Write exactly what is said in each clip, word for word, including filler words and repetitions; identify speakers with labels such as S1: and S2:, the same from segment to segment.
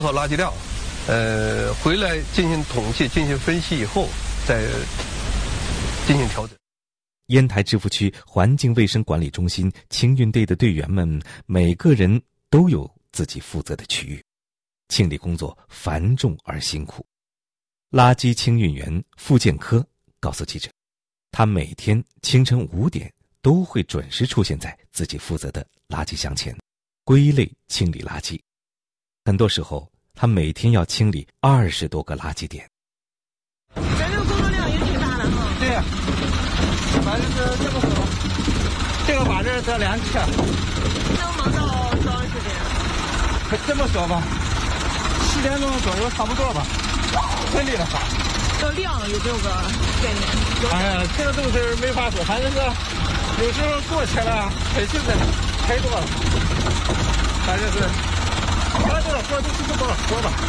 S1: 多少垃圾量，呃，回来进行统计、进行分析以后，再进行调整。
S2: 烟台支付区环境卫生管理中心清运队的队员们，每个人都有自己负责的区域，清理工作繁重而辛苦。垃圾清运员付建科告诉记者，他每天清晨五点都会准时出现在自己负责的垃圾箱前，归类清理垃圾。很多时候，他每天要清理二十多个垃圾点。
S3: 咱这个工作量也挺大的哈。
S4: 对呀，反正是这么走，这个把这得两起。
S3: 能忙到多长时间？
S4: 可这么说吧，十点钟左右差不多吧。顺利的话，
S3: 这量有没有个概念？
S4: 哎呀，这个东西没法说，反正是有时候过去了，很现在太多了，反正是反正活都是这么活吧。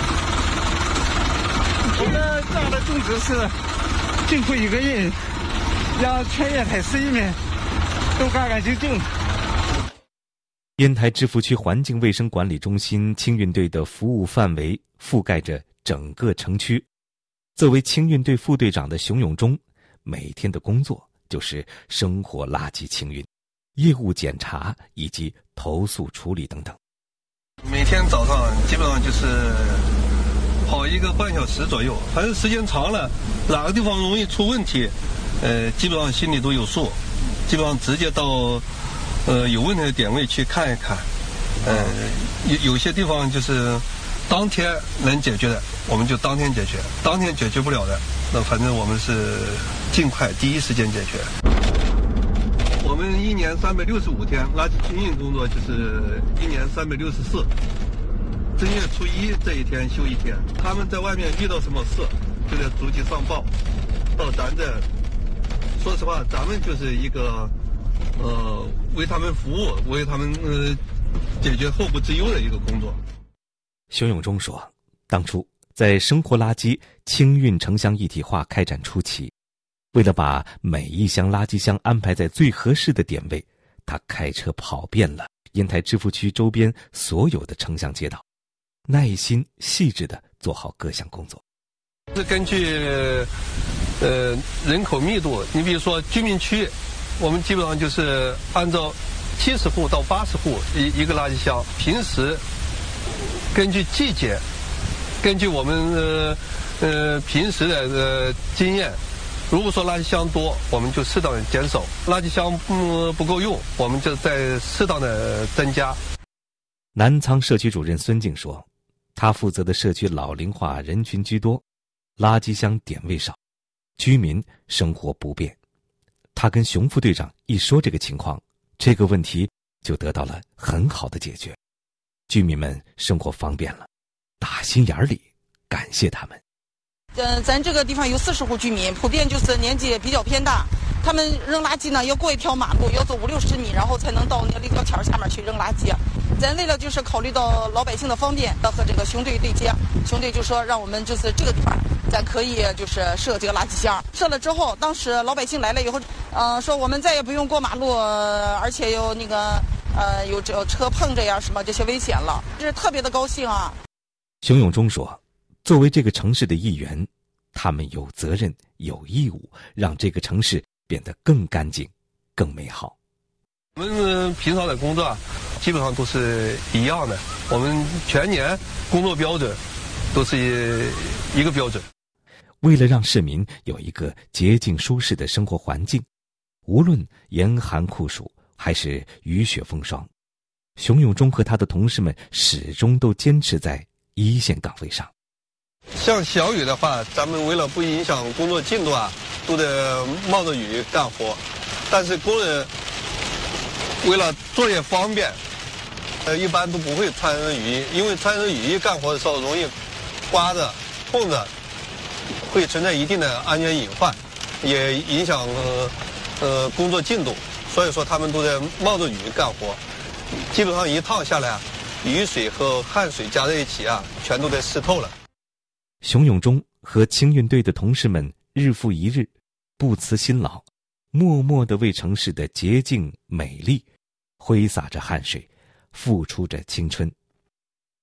S4: 我们这样的宗旨是尽负一个人，让全烟台市民都干干净净。
S2: 烟台支付区环境卫生管理中心清运队的服务范围覆盖着整个城区。作为清运队副队长的熊永忠，每天的工作就是生活垃圾清运、业务检查以及投诉处理等等。
S1: 每天早上基本上就是跑一个半小时左右，反正时间长了，哪个地方容易出问题，呃，基本上心里都有数，基本上直接到呃有问题的点位去看一看，呃，有有些地方就是当天能解决的，我们就当天解决；当天解决不了的，那反正我们是尽快第一时间解决。我们一年三百六十五天垃圾清运工作，就是一年三百六十四。正月初一这一天休一天，他们在外面遇到什么事，就在逐级上报，到咱这。说实话，咱们就是一个呃为他们服务，为他们呃解决后顾之忧的一个工作。
S2: 熊永忠说，当初在生活垃圾清运城乡一体化开展初期，为了把每一箱垃圾箱安排在最合适的点位，他开车跑遍了烟台支付区周边所有的城乡街道，耐心细致地做好各项工作。
S1: 是根据呃人口密度，你比如说居民区，我们基本上就是按照七十户到八十户一一个垃圾箱，平时根据季节，根据我们呃呃平时的呃经验，如果说垃圾箱多，我们就适当的减少；垃圾箱不不够用，我们就再适当的增加。
S2: 南仓社区主任孙静说，他负责的社区老龄化人群居多，垃圾箱点位少，居民生活不便。他跟熊副队长一说这个情况，这个问题就得到了很好的解决，居民们生活方便了，打心眼里感谢他们。
S3: 呃，咱这个地方有四十户居民，普遍就是年纪比较偏大，他们扔垃圾呢要过一条马路，要走五六十米，然后才能到那个立交桥下面去扔垃圾。咱为了就是考虑到老百姓的方便，和这个熊队对接，熊队就说让我们就是这个地方咱可以就是设这个垃圾箱。设了之后，当时老百姓来了以后，呃，说我们再也不用过马路，而且有那个呃有这车碰着呀什么这些危险了，这是特别的高兴啊。
S2: 熊永忠说，作为这个城市的一员，他们有责任有义务让这个城市变得更干净更美好。
S1: 我们平常的工作基本上都是一样的，我们全年工作标准都是一个标准。
S2: 为了让市民有一个洁净舒适的生活环境，无论严寒酷暑还是雨雪风霜，熊永忠和他的同事们始终都坚持在一线岗位上。
S1: 像小雨的话，咱们为了不影响工作进度啊，都得冒着雨干活。但是工人为了作业方便，呃，一般都不会穿雨衣，因为穿着雨衣干活的时候容易刮着、碰着，会存在一定的安全隐患，也影响呃呃工作进度。所以说他们都在冒着雨干活，基本上一趟下来，雨水和汗水加在一起啊，全都得湿透了。
S2: 熊永忠和清运队的同事们日复一日，不辞辛劳，默默地为城市的洁净美丽挥洒着汗水，付出着青春。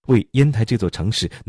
S2: 为烟台这座城市